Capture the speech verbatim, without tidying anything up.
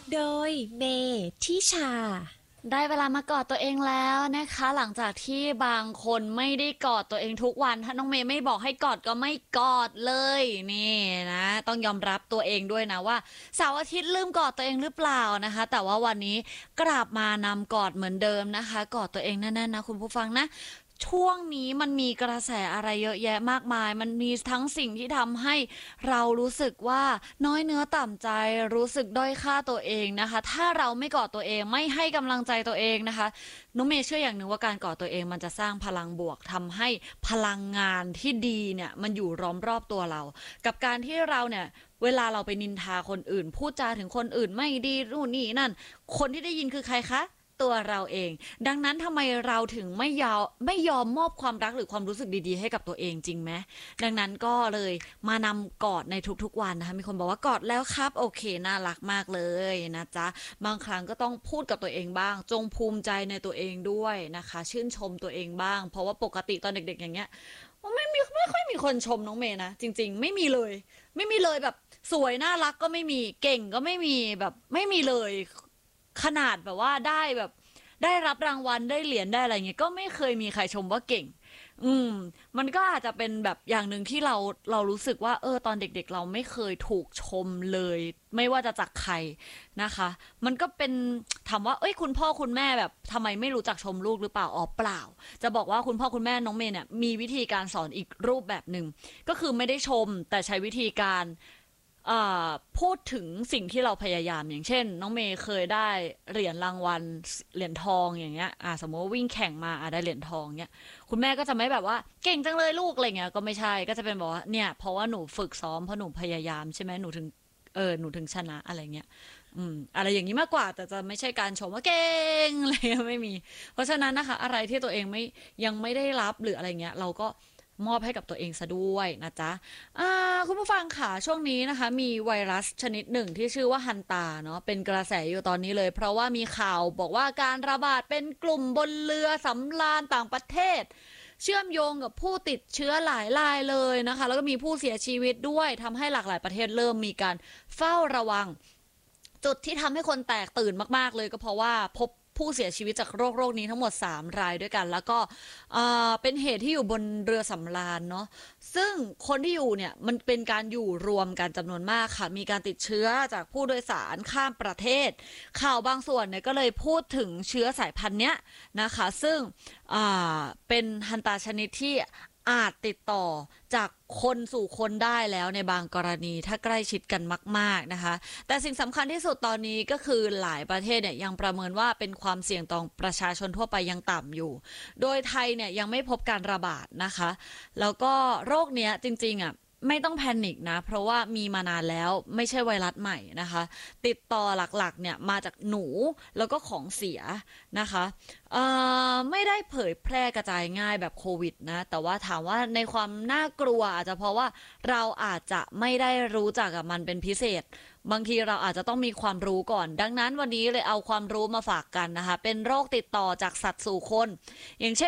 โดยเมทิชาได้เวลามากอดตัวเองแล้วนะคะหลังจากที่บางคนไม่ได้กอดตัวเองทุกวันถ้าน้องเมย์ไม่บอกให้กอดก็ไม่กอดเลยนี่นะต้องยอมรับตัวเองด้วยนะว่าเสาร์อาทิตย์ลืมกอดตัวเองหรือเปล่านะคะแต่ว่าวันนี้กลับมานำกอดเหมือนเดิมนะคะกอดตัวเองแน่ๆนะคุณผู้ฟังนะช่วงนี้มันมีกระแสอะไรเยอะแยะมากมายมันมีทั้งสิ่งที่ทำให้เรารู้สึกว่าน้อยเนื้อต่ำใจรู้สึกด้อยค่าตัวเองนะคะถ้าเราไม่กอดตัวเองไม่ให้กำลังใจตัวเองนะคะน้องเมย์เชื่ออย่างหนึ่งว่าการกอดตัวเองมันจะสร้างพลังบวกทำให้พลังงานที่ดีเนี่ยมันอยู่ล้อมรอบตัวเรากับการที่เราเนี่ยเวลาเราไปนินทาคนอื่นพูดจาถึงคนอื่นไม่ดีนู่นนี่นั่นคนที่ได้ยินคือใครคะตัวเราเองดังนั้นทำไมเราถึงไม่ยอมไม่ยอมมอบความรักหรือความรู้สึกดีๆให้กับตัวเองจริงไหมดังนั้นก็เลยมานำกอดในทุกๆวันนะคะมีคนบอกว่ากอดแล้วครับโอเคน่ารักมากเลยนะจ๊ะบางครั้งก็ต้องพูดกับตัวเองบ้างจงภูมิใจในตัวเองด้วยนะคะชื่นชมตัวเองบ้างเพราะว่าปกติตอนเด็กๆอย่างเงี้ยไม่มีไม่ค่อยมีคนชมน้องเมย์นะจริงๆไม่มีเลยไม่มีเลยแบบสวยน่ารักก็ไม่มีเก่งก็ไม่มีแบบไม่มีเลยขนาดแบบว่าได้แบบได้รับรางวัลได้เหรียญได้อะไรเงี้ยก็ไม่เคยมีใครชมว่าเก่งอืมมันก็อาจจะเป็นแบบอย่างหนึ่งที่เราเรารู้สึกว่าเออตอนเด็กๆเราไม่เคยถูกชมเลยไม่ว่าจะจากใครนะคะมันก็เป็นถามว่าเอ้ยคุณพ่อคุณแม่แบบทำไมไม่รู้จักชมลูกหรือเปล่าอ๋อเปล่าจะบอกว่าคุณพ่อคุณแม่น้องเมย์เนี่ยมีวิธีการสอนอีกรูปแบบหนึ่งก็คือไม่ได้ชมแต่ใช้วิธีการ พูดถึงสิ่งที่เราพยายามอย่างเช่นน้องเมย์เคยได้เหรียญรางวัลเหรียญทองอย่างเงี้ยอ่าสมมติว่าวิ่งแข่งมาอ่าได้เหรียญทองเงี้ยคุณแม่ก็จะไม่แบบว่าเก่งจังเลยลูกอะไรเงี้ยก็ไม่ใช่ก็จะเป็นบอกว่าเนี่ยเพราะว่าหนูฝึกซ้อมเพราะหนูพยายามใช่ไหมหนูถึงเออหนูถึงชนะอะไรเงี้ยอืมอะไรอย่างนี้มากกว่าแต่จะไม่ใช่การชมว่าเก่งอะไรไม่มีเพราะฉะนั้นนะคะอะไรที่ตัวเองไม่ยังไม่ได้รับหรืออะไรเงี้ยเราก็มอบให้กับตัวเองซะด้วยนะจ๊ะ อ่าคุณผู้ฟังค่ะช่วงนี้นะคะมีไวรัสชนิดหนึ่งที่ชื่อว่าฮันตาเนาะเป็นกระแสอยู่ตอนนี้เลยเพราะว่ามีข่าวบอกว่าการระบาดเป็นกลุ่มบนเรือสำราญต่างประเทศเชื่อมโยงกับผู้ติดเชื้อหลายรายเลยนะคะแล้วก็มีผู้เสียชีวิตด้วยทำให้หลากหลายประเทศเริ่มมีการเฝ้าระวัง จุดที่ทำให้คนแตกตื่นมากๆเลยก็เพราะว่าพบผู้เสียชีวิตจากโรคโรคนี้ทั้งหมดสามรายด้วยกันแล้วก็เป็นเหตุที่อยู่บนเรือสำราญเนาะซึ่งคนที่อยู่เนี่ยมันเป็นการอยู่รวมกันจำนวนมากค่ะมีการติดเชื้อจากผู้โดยสารข้ามประเทศข่าวบางส่วนเนี่ยก็เลยพูดถึงเชื้อสายพันธุ์เนี้ยนะคะซึ่งเป็นฮันตาชนิดที่อาจติดต่อจากคนสู่คนได้แล้วในบางกรณีถ้าใกล้ชิดกันมากๆนะคะแต่สิ่งสำคัญที่สุดตอนนี้ก็คือหลายประเทศเนี่ยยังประเมินว่าเป็นความเสี่ยงต่อประชาชนทั่วไปยังต่ำอยู่โดยไทยเนี่ยยังไม่พบการระบาดนะคะแล้วก็โรคเนี้ยจริงๆอ่ะไม่ต้องแพนิคนะเพราะว่ามีมานานแล้วไม่ใช่ไวรัสใหม่นะคะติดต่อหลักๆเนี่ยมาจากหนูแล้วก็ของเสียนะคะไม่ได้เผยแพร่กระจายง่ายแบบโควิดนะแต่ว่าถามว่าในความน่ากลัวอาจจะเพราะว่าเราอาจจะไม่ได้รู้จักกับมันเป็นพิเศษบางทีเราอาจจะต้องมีความรู้ก่อนดังนั้นวันนี้เลยเอาความรู้มาฝากกันนะคะเป็นโรคติดต่อจากสัตว์สู่คนอย่างเช่น